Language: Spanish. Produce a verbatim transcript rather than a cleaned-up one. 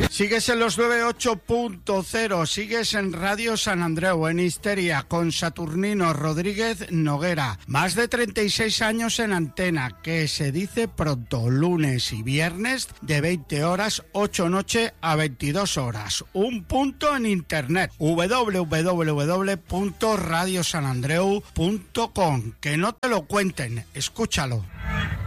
Sigues en los noventa y ocho punto cero, sigues en Radio San Andreu, en Histeria, con Saturnino Rodríguez Noguera. Más de treinta y seis años en antena, que se dice pronto, lunes y viernes de veinte horas, ocho noche a veintidós horas. Un punto en internet, doble u doble u doble u punto radio san andreu punto com. Que no te lo cuenten, escúchalo.